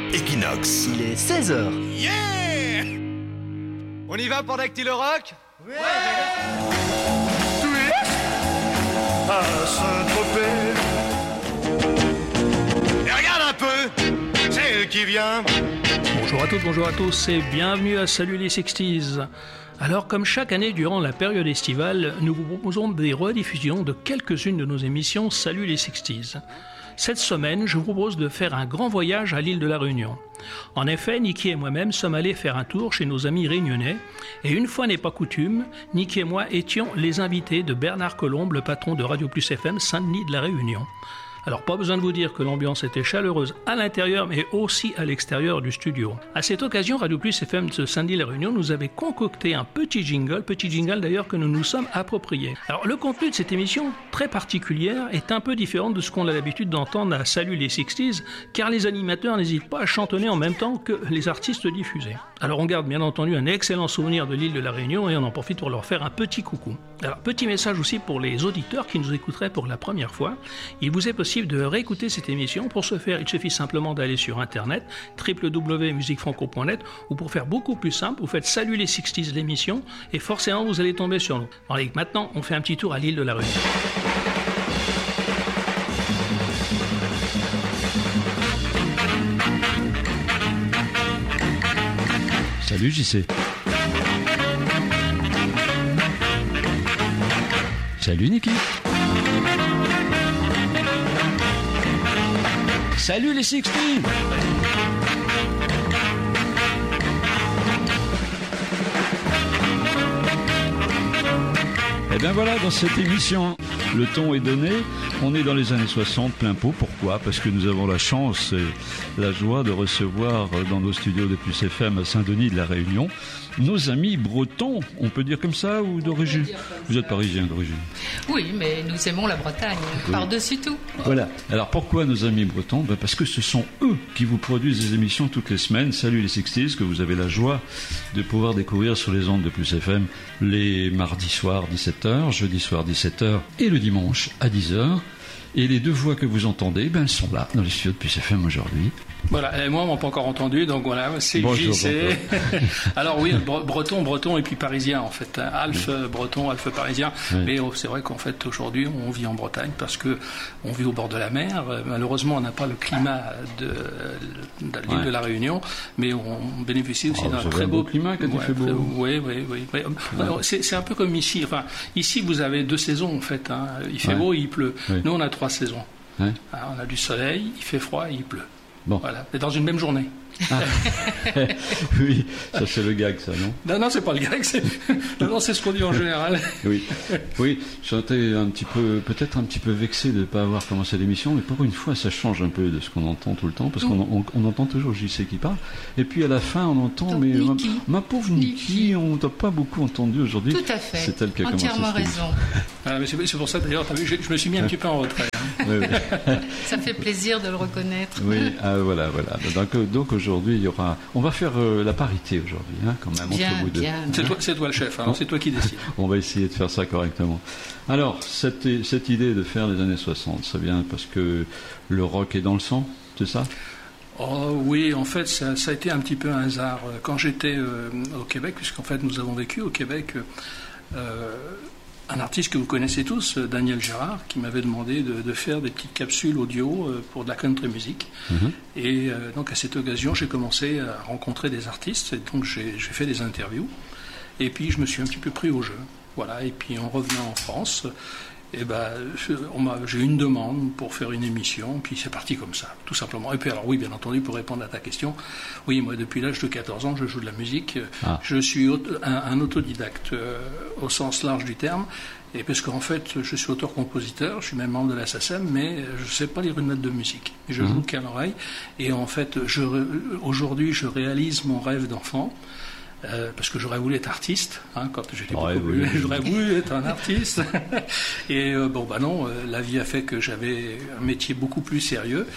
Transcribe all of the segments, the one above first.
Equinox. Il est 16h. Yeah! On y va pour Dactylo Rock? Ouais. Twist à Saint-Tropez. Et regarde un peu, c'est elle qui vient. Bonjour à toutes, bonjour à tous et bienvenue à Salut les 60s. Alors, comme chaque année durant la période estivale, nous vous proposons des rediffusions de quelques-unes de nos émissions Salut les 60s. Cette semaine, je vous propose de faire un grand voyage à l'île de la Réunion. En effet, Niki et moi-même sommes allés faire un tour chez nos amis réunionnais et une fois n'est pas coutume, Niki et moi étions les invités de Bernard Colombe, le patron de Radio Plus FM Saint-Denis de la Réunion. Alors pas besoin de vous dire que l'ambiance était chaleureuse à l'intérieur mais aussi à l'extérieur du studio. À cette occasion, Radio Plus FM de Saint-Denis-la Réunion nous avait concocté un petit jingle d'ailleurs que nous nous sommes appropriés. Alors le contenu de cette émission très particulière est un peu différent de ce qu'on a l'habitude d'entendre à Salut les 60s car les animateurs n'hésitent pas à chantonner en même temps que les artistes diffusés. Alors on garde bien entendu un excellent souvenir de l'île de la Réunion et on en profite pour leur faire un petit coucou. Alors petit message aussi pour les auditeurs qui nous écouteraient pour la première fois. Il vous est possible de réécouter cette émission. Pour ce faire, il suffit simplement d'aller sur internet www.musicfranco.net ou pour faire beaucoup plus simple, vous faites Salut les 60s l'émission et forcément vous allez tomber sur nous. Allez, maintenant on fait un petit tour à l'île de la Réunion. Salut JC. Salut Niki. Salut les 60s. Et bien voilà, dans cette émission, le ton est donné. On est dans les années 60, plein pot. Pourquoi ? Parce que nous avons la chance et la joie de recevoir dans nos studios de Plus FM à Saint-Denis de la Réunion nos amis bretons, on peut dire comme ça, ou d'origine ? Vous êtes parisien d'origine ? Oui, mais nous aimons la Bretagne, oui. Par-dessus tout. Voilà. Alors pourquoi nos amis bretons ? Parce que ce sont eux qui vous produisent des émissions toutes les semaines. Salut les 60s, que vous avez la joie de pouvoir découvrir sur les ondes de Plus FM les mardis soirs 17h, jeudi soir 17h et le dimanche à 10h. Et les deux voix que vous entendez, elles sont là, dans les studios de Plus FM aujourd'hui. Voilà, et moi, on m'a pas encore entendu, donc voilà, c'est JC. Alors oui, breton et puis parisien, en fait. Alphe breton, alphe parisien. Oui. Mais c'est vrai qu'en fait, aujourd'hui, on vit en Bretagne parce que on vit au bord de la mer. Malheureusement, on n'a pas le climat de l'île de la Réunion, mais on bénéficie aussi d'un très beau climat quand il fait beau. Oui. C'est un peu comme ici. Enfin, ici, vous avez deux saisons, en fait. Hein. Il fait beau et il pleut. Oui. Nous, on a 3 saisons. Oui. Alors, on a du soleil, il fait froid et il pleut. Bon. Voilà, et dans une même journée. Ah. Oui, ça c'est le gag, ça, non ? Non, c'est pas le gag, c'est ce qu'on dit en général. Oui, j'étais peut-être un petit peu vexé de ne pas avoir commencé l'émission, mais pour une fois, ça change un peu de ce qu'on entend tout le temps, parce qu'on entend toujours JC qui parle, et puis à la fin, on entend, mais ma pauvre Niki, on t'a pas beaucoup entendu aujourd'hui. Tout à fait. C'est elle qui a commencé. Entièrement raison. Ah, mais c'est pour ça, d'ailleurs, t'as vu, je me suis mis un petit peu en retrait. Hein. Oui. Ça fait plaisir de le reconnaître. Oui, voilà. Donc aujourd'hui, on va faire la parité aujourd'hui, hein, quand même. Bien. C'est toi le chef, alors c'est toi qui décides. On va essayer de faire ça correctement. Alors, cette idée de faire les années 60, ça vient parce que le rock est dans le sang, c'est ça ? Oh oui, en fait, ça a été un petit peu un hasard. Quand j'étais au Québec, puisqu'en fait nous avons vécu au Québec, un artiste que vous connaissez tous, Daniel Gérard, qui m'avait demandé de faire des petites capsules audio pour de la country music. Mm-hmm. Et donc à cette occasion, j'ai commencé à rencontrer des artistes, et donc j'ai fait des interviews. Et puis je me suis un petit peu pris au jeu. Voilà. Et puis en revenant en France, j'ai eu une demande pour faire une émission, puis c'est parti comme ça, tout simplement. Et puis alors oui, bien entendu, pour répondre à ta question, oui, moi depuis l'âge de 14 ans, je joue de la musique. Je suis un autodidacte au sens large du terme, et parce qu'en fait, je suis auteur-compositeur, je suis même membre de la SACEM, mais je ne sais pas lire une note de musique. Et je joue qu'à l'oreille, et en fait, aujourd'hui, je réalise mon rêve d'enfant. Parce que j'aurais voulu être artiste, hein, quand j'étais j'aurais voulu être un artiste. Et non, la vie a fait que j'avais un métier beaucoup plus sérieux.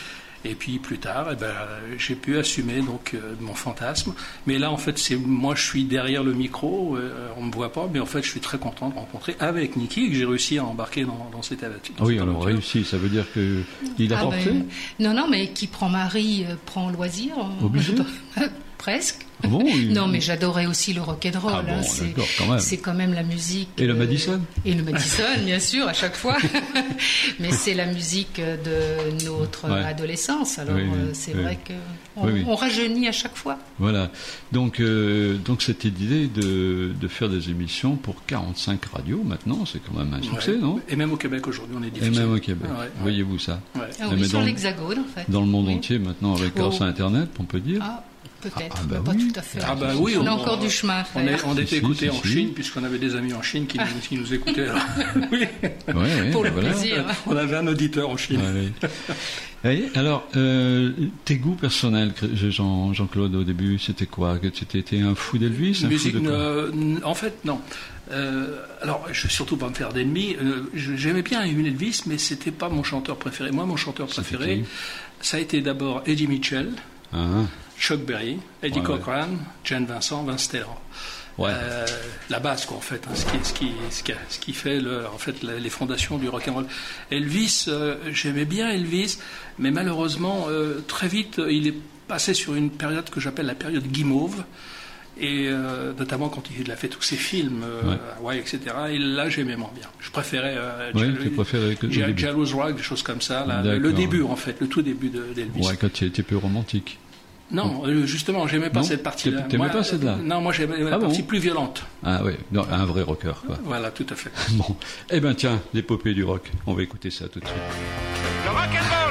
Et puis plus tard, j'ai pu assumer donc mon fantasme. Mais là, en fait, moi, je suis derrière le micro, on me voit pas, mais en fait, je suis très content de rencontrer avec Niki que j'ai réussi à embarquer dans cette aventure. Oui, alors réussi, ça veut dire que il a porté. Non, mais qui prend mari prend loisir. Obligé. Presque. Ah bon, non, mais j'adorais aussi le rock'n'roll. Ah bon, c'est quand même la musique. Et le Madison. Et le Madison, bien sûr, à chaque fois. Mais c'est la musique de notre adolescence. Alors c'est vrai qu'on rajeunit à chaque fois. Voilà. Donc c'était l'idée de faire des émissions pour 45 radios maintenant. C'est quand même un succès, non? Et même au Québec aujourd'hui, on est diffusé. Et même au Québec. Voyez-vous ça? Oui, sur l'Hexagone, en fait. Dans le monde entier maintenant, avec grâce à Internet, on peut dire. Peut-être, mais pas tout à fait. Oui, on a encore du chemin à faire. On était écoutés en Chine, puisqu'on avait des amis en Chine qui nous écoutaient. Oui. Pour le plaisir. On avait un auditeur en Chine. Alors, tes goûts personnels, Jean-Claude, au début, c'était quoi? T'étais un fou d'Elvis? Musique, en fait, non. Alors, je ne vais surtout pas me faire d'ennemis. J'aimais bien Elvis, mais c'était pas mon chanteur préféré. Moi, mon chanteur préféré, ça a été d'abord Eddie Mitchell. Chuck Berry, Eddie Cochran, Gene Vincent, Vince Taylor. La base, quoi, en fait, ce qui fait les fondations du rock and roll. Elvis, j'aimais bien Elvis, mais malheureusement, très vite, il est passé sur une période que j'appelle la période guimauve. Et notamment quand il a fait tous ses films, Hawaii, etc. Et là, j'aimais moins bien. Je préférais Jealous Rock, des choses comme ça. Le début, en fait, le tout début d'Elvis. Ouais, quand il était plus romantique. Non, justement, j'aimais pas cette partie-là. T'aimais pas celle-là? Non, moi j'aimais la partie plus violente. Ah oui, un vrai rocker, quoi. Voilà, tout à fait. Bon, tiens, l'épopée du rock. On va écouter ça tout de suite. Le rock'n'roll